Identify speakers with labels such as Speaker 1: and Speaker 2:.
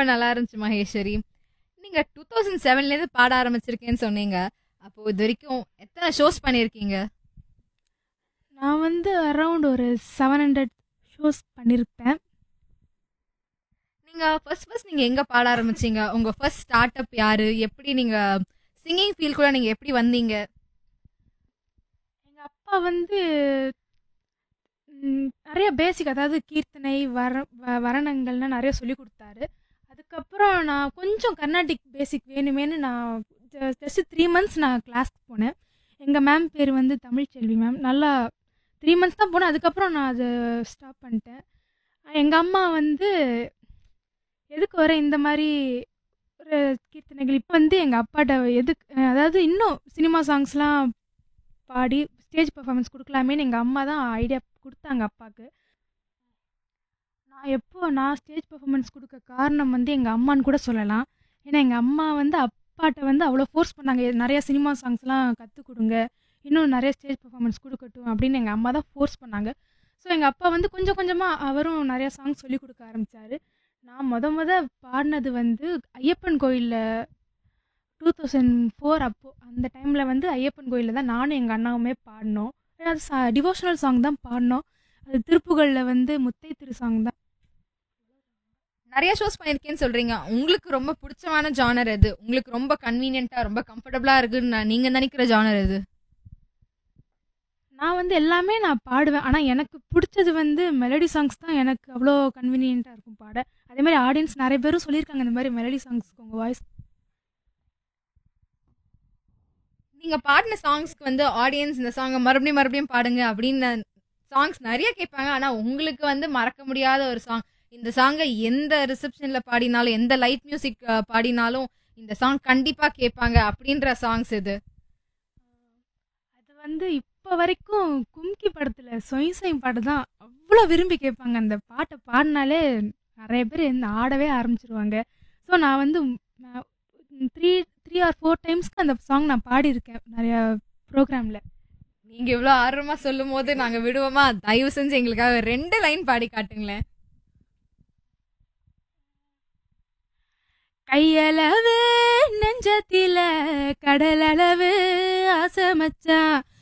Speaker 1: நல்லா இருந்துச்சு மகேஸ்வரி. நீங்க 2007லேருந்து பாட ஆரம்பிச்சிருக்கேன்னு சொன்னீங்க. அப்போ இது வரைக்கும் எத்தனை ஷோஸ் பண்ணியிருக்கீங்க?
Speaker 2: நான் வந்து அரவுண்ட் ஒரு 700 ஷோஸ் பண்ணியிருப்பேன்.
Speaker 1: நீங்க ஃபர்ஸ்ட் நீங்க எங்க பாட ஆரம்பிச்சீங்க? உங்க ஃபர்ஸ்ட் ஸ்டார்ட் அப் யாரு? எப்படி நீங்க சிங்கிங் ஃபீல்டுக்குள்ள நீங்க எப்படி வந்தீங்க?
Speaker 2: எங்கள் அப்பா வந்து நிறைய பேசிக், அதாவது கீர்த்தனை வரணங்கள்லாம் நிறைய சொல்லி கொடுத்தாரு. அதுக்கப்புறம் நான் கொஞ்சம் கர்நாடிக் பேசிக் வேணுமேனு நான் ஜஸ்ட் 3 மந்த்ஸ் நான் கிளாஸ்க்கு போனேன். எங்கள் மேம் பேர் வந்து தமிழ்ச்செல்வி மேம். நல்லா 3 மந்த்ஸ் தான் போனேன். அதுக்கப்புறம் நான் அதை ஸ்டாப் பண்ணிட்டேன். எங்கள் அம்மா வந்து எதுக்கு வர இந்த மாதிரி ஒரு கீர்த்தனைகள் இப்போ வந்து எங்கள் அப்பாட்ட எதுக்கு, அதாவது இன்னும் சினிமா சாங்ஸ்லாம் பாடி ஸ்டேஜ் பர்ஃபார்மன்ஸ் கொடுக்கலாமேன்னு எங்கள் அம்மா தான் ஐடியா கொடுத்தாங்க அப்பாவுக்கு. நான் ஸ்டேஜ் பர்ஃபார்மன்ஸ் கொடுக்க காரணம் வந்து எங்கள் அம்மான்னு கூட சொல்லலாம். ஏன்னா எங்கள் அம்மா வந்து அப்பாட்ட வந்து அவ்வளோ ஃபோர்ஸ் பண்ணாங்க, நிறையா சினிமா சாங்ஸ்லாம் கற்றுக் கொடுங்க, இன்னும் நிறைய ஸ்டேஜ் பர்ஃபார்மன்ஸ் கொடுக்கட்டும் அப்படின்னு எங்கள் அம்மா தான் ஃபோர்ஸ் பண்ணாங்க. ஸோ எங்கள் அப்பா வந்து கொஞ்சம் கொஞ்சமாக அவரும் நிறையா சாங்ஸ் சொல்லி கொடுக்க ஆரம்பித்தார். நான் பாடினது வந்து ஐயப்பன் கோயிலில் 2004 அப்போது. அந்த டைமில் வந்து ஐயப்பன் கோயிலில் தான் நானும் எங்கள் அண்ணாவுமே பாடினோம். அது டிவோஷனல் சாங் தான் பாடினோம். அது திருப்புகளில் வந்து முத்தை திரு சாங் தான்.
Speaker 1: நிறைய ஷோஸ் பண்ணியிருக்கேன்னு சொல்றீங்க. உங்களுக்கு ரொம்ப பிடிச்சமான ஜானர் எது? உங்களுக்கு ரொம்ப கன்வீனியன்ட்டா ரொம்ப கம்ஃபர்டபுளா இருக்குன்னு நீங்க நினைக்கிற ஜானர் எது?
Speaker 2: நான் வந்து எல்லாமே நான் பாடுவேன். ஆனால் எனக்கு பிடிச்சது வந்து மெலடி சாங்ஸ் தான். எனக்கு அவ்வளோ கன்வீனியண்ட்டாக இருக்கும் பாட. அதே மாதிரி ஆடியன்ஸ் நிறைய பேரும் சொல்லியிருக்காங்க இந்த மாதிரி மெலடி சாங்ஸ்க்கு உங்கள் வாய்ஸ்.
Speaker 1: நீங்க பாடின சாங்ஸ்க்கு வந்து ஆடியன்ஸ் இந்த சாங்கை மறுபடியும் மறுபடியும் பாடுங்க அப்படின்னு சாங்ஸ் நிறைய கேட்பாங்க. ஆனா உங்களுக்கு வந்து மறக்க முடியாத ஒரு சாங், இந்த சாங்கை எந்த ரிசப்ஷன்ல பாடினாலும் எந்த லைட் மியூசிக் பாடினாலும் இந்த சாங் கண்டிப்பா கேட்பாங்க அப்படின்ற சாங்ஸ் இது?
Speaker 2: அது வந்து இப்போ வரைக்கும் கும்கி படத்தில் சொய் பாட்டு தான் அவ்வளோ விரும்பி கேட்பாங்க. அந்த பாட்டை பாடினாலே நிறைய பேர் ஆடவே ஆரம்பிச்சிருவாங்க. ஸோ நான் வந்து 3 or 4 டைம்ஸ்க்கு அந்த சாங் நான் பாடியிருக்கேன் நிறையா ப்ரோக்ராமில்.
Speaker 1: நீங்க இவ்வளோ ஆர்வமா சொல்லும் போது நாங்க விடுவோமா? தயவு செஞ்சு எங்களுக்காக 2 லைன் பாடி காட்டுங்களேன்.
Speaker 2: கையளவு நெஞ்சத்தில கடலளவு ஆசை மச்சான்,